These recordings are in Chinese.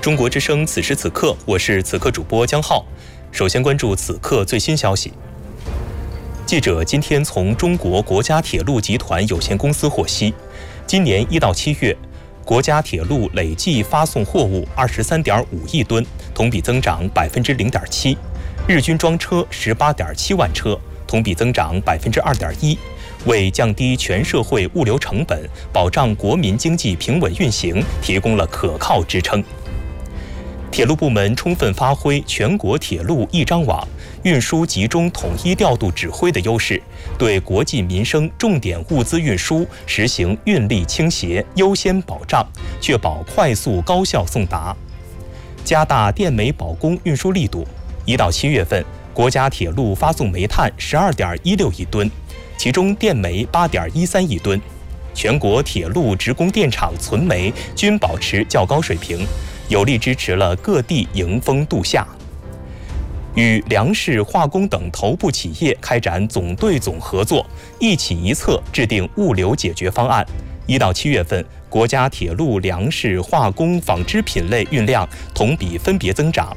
中国之声此时此刻，我是此刻主播江浩。首先关注此刻最新消息。记者今天从中国国家铁路集团有限公司获悉，今年1到7月，国家铁路累计发送货物23.5亿吨，同比增长0.7%；日均装车18.7万车，同比增长2.1%，为降低全社会物流成本、保障国民经济平稳运行提供了可靠支撑。铁路部门充分发挥全国铁路一张网、运输集中统一调度指挥的优势，对国计民生重点物资运输实行运力倾斜优先保障，确保快速高效送达。加大电煤保供运输力度，1到7月份，国家铁路发送煤炭12.16亿吨，其中电煤8.13亿吨，全国铁路职工电厂存煤均保持较高水平，有力支持了各地迎峰度夏。与粮食、化工等头部企业开展总对总合作，一起一策制定物流解决方案。1到7月份，国家铁路粮食、化工、纺织品类运量同比分别增长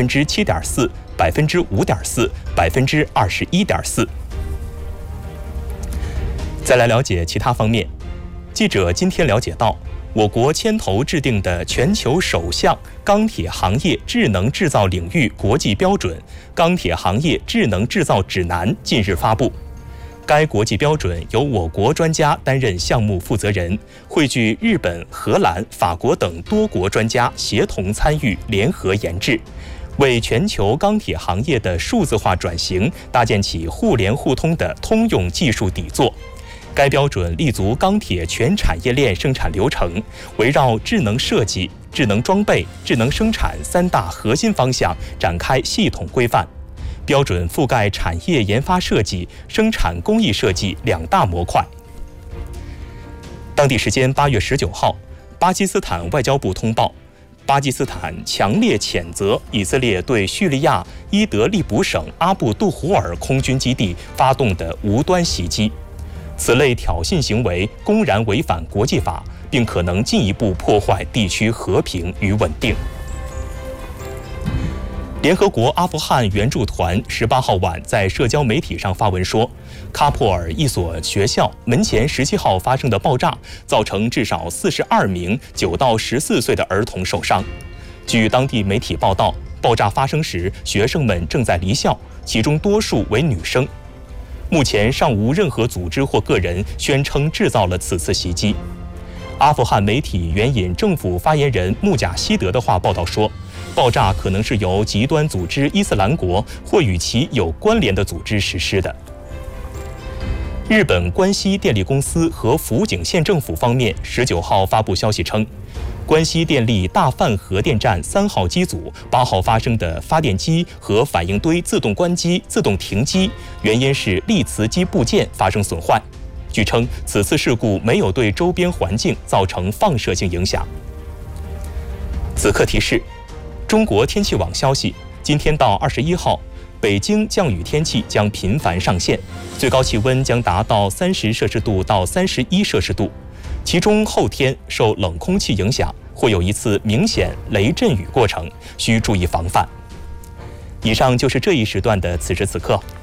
7.4%、5.4%、21.4%。再来了解其他方面，记者今天了解到，我国牵头制定的全球首项钢铁行业智能制造领域国际标准《钢铁行业智能制造指南》近日发布。该国际标准由我国专家担任项目负责人，汇聚日本、荷兰、法国等多国专家协同参与，联合研制，为全球钢铁行业的数字化转型搭建起互联互通的通用技术底座。该标准立足钢铁全产业链生产流程，围绕智能设计、智能装备、智能生产3大核心方向展开系统规范。标准覆盖产业研发设计、生产工艺设计2大模块。当地时间8月19号，巴基斯坦外交部通报，巴基斯坦强烈谴责以色列对叙利亚伊德利卜省阿布杜胡尔空军基地发动的无端袭击。此类挑衅行为公然违反国际法，并可能进一步破坏地区和平与稳定。联合国阿富汗援助团18号晚在社交媒体上发文说，喀布尔一所学校门前17号发生的爆炸，造成至少42名9到14岁的儿童受伤。据当地媒体报道，爆炸发生时，学生们正在离校，其中多数为女生。目前尚无任何组织或个人宣称制造了此次袭击。阿富汗媒体援引政府发言人穆贾希德的话报道说，爆炸可能是由极端组织伊斯兰国或与其有关联的组织实施的。日本关西电力公司和福井县政府方面19号发布消息称，关西电力大范核电站3号机组8号发生的发电机和反应堆自动关机、自动停机，原因是力磁机部件发生损坏。据称，此次事故没有对周边环境造成放射性影响。此刻提示：中国天气网消息，今天到21号，北京降雨天气将频繁上现，最高气温将达到30摄氏度到31摄氏度。其中后天受冷空气影响，会有一次明显雷阵雨过程，需注意防范。以上就是这一时段的此时此刻，